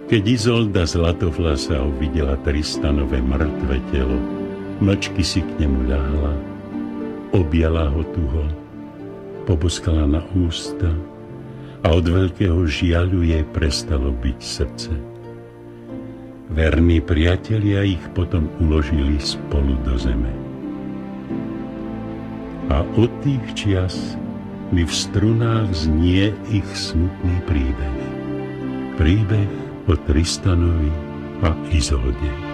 Keď Izolda Zlatoflasa uvidela Tristanové mŕtve telo, mlčky si k nemu ľahla, objala ho tuho, poboskala na ústa a od veľkého žiaľu jej prestalo byť srdce. Verní priatelia ich potom uložili spolu do zeme. A od tých čias mi v strunách znie ich smutný príbeh. Príbeh o Tristanovi a Izolde.